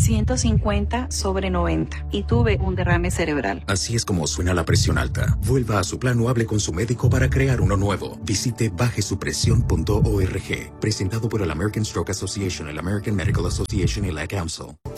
150/90 y tuve un derrame cerebral. Así es como suena la presión alta. Vuelva a su plan o hable con su médico para crear uno nuevo. Visite bajesupresión.org. Presentado por el American Stroke Association, el American Medical Association y la Council.